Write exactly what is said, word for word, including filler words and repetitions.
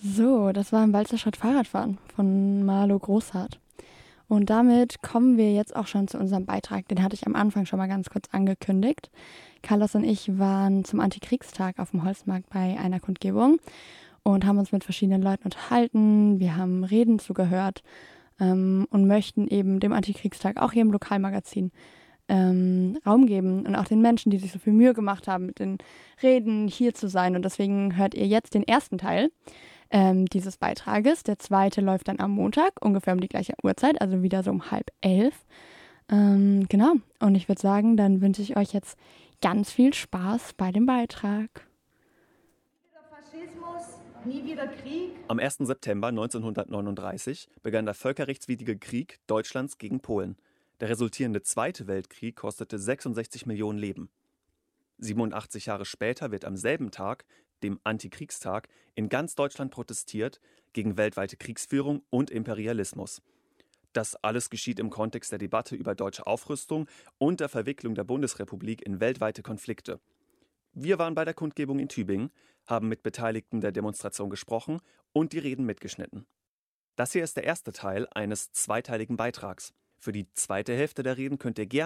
So, das war ein Balzerstadt Fahrradfahren von Marlo Großhardt. Und damit kommen wir jetzt auch schon zu unserem Beitrag. Den hatte ich am Anfang schon mal ganz kurz angekündigt. Carlos und ich waren zum Antikriegstag auf dem Holzmarkt bei einer Kundgebung und haben uns mit verschiedenen Leuten unterhalten. Wir haben Reden zugehört ähm, und möchten eben dem Antikriegstag auch hier im Lokalmagazin ähm, Raum geben und auch den Menschen, die sich so viel Mühe gemacht haben, mit den Reden hier zu sein. Und deswegen hört ihr jetzt den ersten Teil ähm, dieses Beitrages. Der zweite läuft dann am Montag, ungefähr um die gleiche Uhrzeit, also wieder so um halb elf. Ähm, genau, und ich würde sagen, dann wünsche ich euch jetzt ganz viel Spaß bei dem Beitrag. Faschismus, nie wieder Krieg. Am ersten September neunzehnhundertneununddreißig begann der völkerrechtswidrige Krieg Deutschlands gegen Polen. Der resultierende Zweite Weltkrieg kostete sechsundsechzig Millionen Leben. siebenundachtzig Jahre später wird am selben Tag, dem Antikriegstag, in ganz Deutschland protestiert gegen weltweite Kriegsführung und Imperialismus. Das alles geschieht im Kontext der Debatte über deutsche Aufrüstung und der Verwicklung der Bundesrepublik in weltweite Konflikte. Wir waren bei der Kundgebung in Tübingen, haben mit Beteiligten der Demonstration gesprochen und die Reden mitgeschnitten. Das hier ist der erste Teil eines zweiteiligen Beitrags. Für die zweite Hälfte der Reden könnt ihr gerne